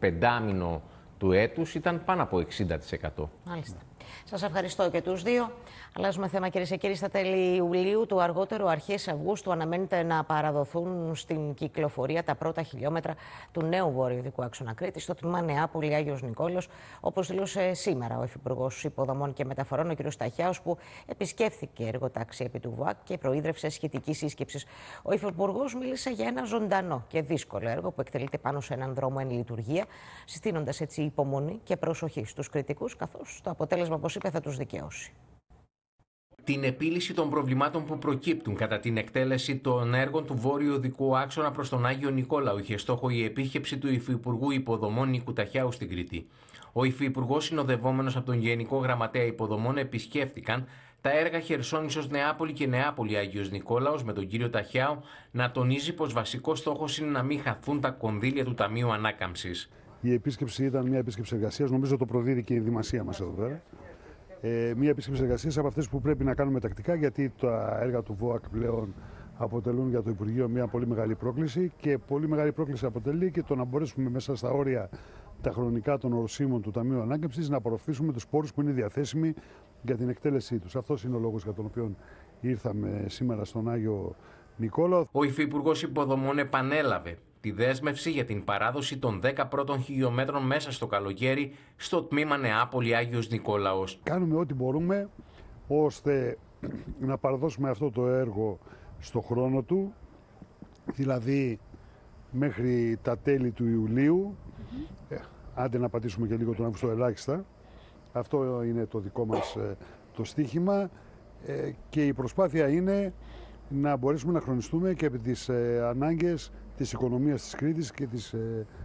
πεντάμινο του έτους ήταν πάνω από 60%. Μάλιστα. Σας ευχαριστώ και τους δύο. Αλλάζουμε θέμα, κυρίες και κύριοι. Στα τέλη Ιουλίου, το αργότερο αρχές Αυγούστου, αναμένεται να παραδοθούν στην κυκλοφορία τα πρώτα χιλιόμετρα του νέου βορειοδικού άξονα Κρήτης στο τμήμα Νεάπολη-Άγιος Νικόλαος, όπως δήλωσε σήμερα ο Υφυπουργός Υποδομών και Μεταφορών, ο κ. Σταχιάος, που επισκέφθηκε εργοτάξι επί του ΒΟΑΚ και προείδρευσε σχετική σύσκεψη. Ο Υφυπουργός μίλησε για ένα ζωντανό και δύσκολο έργο που εκτελείται πάνω σε έναν δρόμο εν λειτουργία, συστήνοντας έτσι υπομονή και προσοχή στους κριτικούς, καθώς το αποτέλεσμα, όπως είπε, θα τους δικαιώσει. Την επίλυση των προβλημάτων που προκύπτουν κατά την εκτέλεση των έργων του βόρειου οδικού άξονα προς τον Άγιο Νικόλαο είχε στόχο η επίσκεψη του Υφυπουργού Υποδομών Νίκου Ταχιάου στην Κρήτη. Ο Υφυπουργός, συνοδευόμενος από τον Γενικό Γραμματέα Υποδομών, επισκέφτηκαν τα έργα Χερσόνησος Νεάπολη και Νεάπολη Άγιος Νικόλαος, με τον κύριο Ταχιάου να τονίζει πως βασικός στόχος είναι να μην χαθούν τα κονδύλια του Ταμείου Ανάκαμψης. Η επίσκεψη ήταν μια επίσκεψη εργασίας, νομίζω το προδίδει και η δημασία μας εδώ πέρα. Μια επίσκεψη εργασίας από αυτές που πρέπει να κάνουμε τακτικά, γιατί τα έργα του ΒΟΑΚ πλέον αποτελούν για το Υπουργείο μια πολύ μεγάλη πρόκληση, και πολύ μεγάλη πρόκληση αποτελεί και το να μπορέσουμε μέσα στα όρια τα χρονικά των οροσίμων του Ταμείου Ανάκαμψης να απορροφήσουμε τους πόρους που είναι διαθέσιμοι για την εκτέλεσή τους. Αυτός είναι ο λόγος για τον οποίο ήρθαμε σήμερα στον Άγιο Νικόλαο. Ο Υφυπουργός Υποδομών επανέλαβε τη δέσμευση για την παράδοση των 10 πρώτων χιλιόμετρων μέσα στο καλοκαίρι στο τμήμα Νεάπολη Άγιος Νικόλαος. Κάνουμε ό,τι μπορούμε ώστε να παραδώσουμε αυτό το έργο στο χρόνο του, δηλαδή μέχρι τα τέλη του Ιουλίου, άντε να πατήσουμε και λίγο τον Αύγουστο ελάχιστα. Αυτό είναι το δικό μας το στίχημα, και η προσπάθεια είναι να μπορέσουμε να χρονιστούμε και επί τις ανάγκες της οικονομίας της Κρήτης και της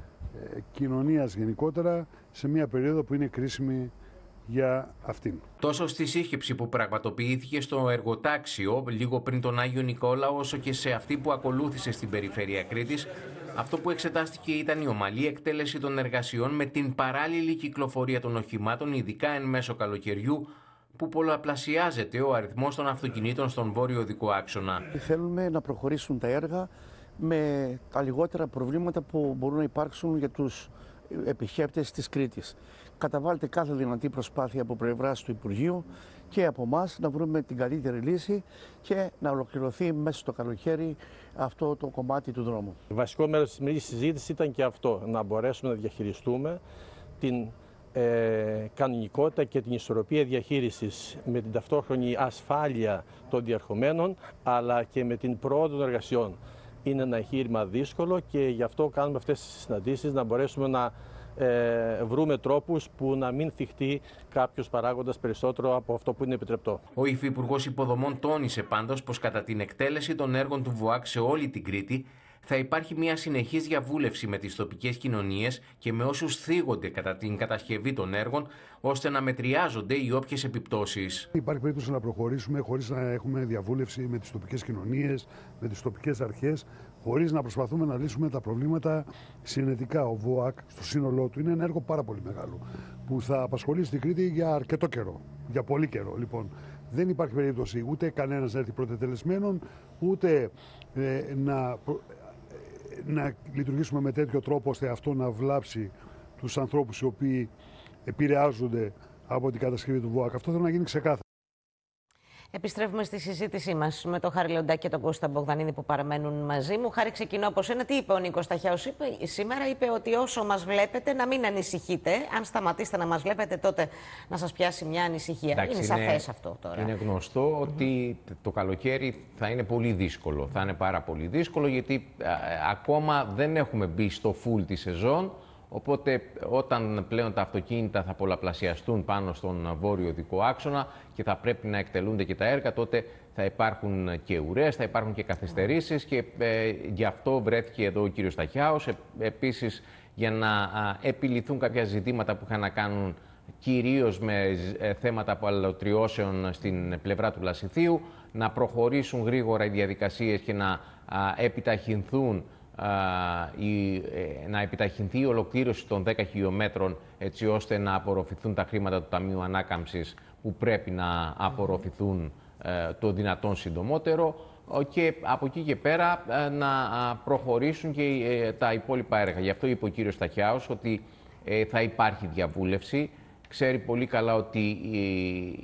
κοινωνίας γενικότερα σε μια περίοδο που είναι κρίσιμη για αυτήν. Τόσο στη σύσκεψη που πραγματοποιήθηκε στο εργοτάξιο λίγο πριν τον Άγιο Νικόλαο, όσο και σε αυτή που ακολούθησε στην περιφέρεια Κρήτης, αυτό που εξετάστηκε ήταν η ομαλή εκτέλεση των εργασιών με την παράλληλη κυκλοφορία των οχημάτων, ειδικά εν μέσω καλοκαιριού, που πολλαπλασιάζεται ο αριθμός των αυτοκινήτων στον βόρειο οδικό άξονα. Θέλουμε να προχωρήσουν τα έργα με τα λιγότερα προβλήματα που μπορούν να υπάρξουν για τους επισκέπτες της Κρήτης. Καταβάλλεται κάθε δυνατή προσπάθεια από πλευράς του Υπουργείου και από εμάς να βρούμε την καλύτερη λύση και να ολοκληρωθεί μέσα στο καλοκαίρι αυτό το κομμάτι του δρόμου. Βασικό μέρος της σημερινής συζήτησης ήταν και αυτό, να μπορέσουμε να διαχειριστούμε την κανονικότητα και την ισορροπία διαχείρισης με την ταυτόχρονη ασφάλεια των διερχομένων, αλλά και με την πρόοδο των εργασιών. Είναι ένα εγχείρημα δύσκολο και γι' αυτό κάνουμε αυτές τις συναντήσεις, να μπορέσουμε να βρούμε τρόπους που να μην θυχτεί κάποιος παράγοντας περισσότερο από αυτό που είναι επιτρεπτό. Ο Υφυπουργός Υποδομών τόνισε πάντως πως κατά την εκτέλεση των έργων του ΒΟΑΚ σε όλη την Κρήτη θα υπάρχει μια συνεχής διαβούλευση με τις τοπικές κοινωνίες και με όσους θίγονται κατά την κατασκευή των έργων, ώστε να μετριάζονται οι όποιες επιπτώσεις. Υπάρχει περίπτωση να προχωρήσουμε χωρίς να έχουμε διαβούλευση με τις τοπικές κοινωνίες, με τις τοπικές αρχές, χωρίς να προσπαθούμε να λύσουμε τα προβλήματα συνετικά. Ο ΒΟΑΚ στο σύνολό του είναι ένα έργο πάρα πολύ μεγάλο, που θα απασχολήσει την Κρήτη για αρκετό καιρό, για πολύ καιρό. Λοιπόν, δεν υπάρχει περίπτωση ούτε κανένας να έρθει πρωτετελεσμένον, ούτε να λειτουργήσουμε με τέτοιο τρόπο ώστε αυτό να βλάψει τους ανθρώπους οι οποίοι επηρεάζονται από την κατασκευή του ΒΟΑΚ. Αυτό θέλω να γίνει ξεκάθαρα. Επιστρέφουμε στη συζήτησή μας με τον Χάρη Λεοντάκη και τον Κώστα Μπογδανίδη που παραμένουν μαζί μου. Χάρη, ξεκινώ από σένα. Τι είπε ο Νίκος Ταχιάος? Σήμερα είπε ότι όσο μας βλέπετε να μην ανησυχείτε. Αν σταματήσετε να μας βλέπετε, τότε να σας πιάσει μια ανησυχία. Εντάξει, είναι σαφές αυτό τώρα. Είναι γνωστό ότι το καλοκαίρι θα είναι πολύ δύσκολο. Θα είναι πάρα πολύ δύσκολο, γιατί ακόμα δεν έχουμε μπει στο full τη σεζόν. Οπότε όταν πλέον τα αυτοκίνητα θα πολλαπλασιαστούν πάνω στον βόρειο οδικό άξονα και θα πρέπει να εκτελούνται και τα έργα, τότε θα υπάρχουν και ουρές, θα υπάρχουν και καθυστερήσεις, και γι' αυτό βρέθηκε εδώ ο κύριος Ταχιάος. Επίσης, για να επιληθούν κάποια ζητήματα που είχαν να κάνουν κυρίως με θέματα απαλωτριώσεων στην πλευρά του Λασιθίου, να προχωρήσουν γρήγορα οι διαδικασίες και να επιταχυνθεί η ολοκλήρωση των 10 χιλιόμετρων, έτσι ώστε να απορροφηθούν τα χρήματα του Ταμείου Ανάκαμψης που πρέπει να απορροφηθούν το δυνατόν συντομότερο. και από εκεί και πέρα να προχωρήσουν και τα υπόλοιπα έργα. Γι' αυτό είπε ο κύριος Σταχιάος ότι θα υπάρχει διαβούλευση. Ξέρει πολύ καλά ότι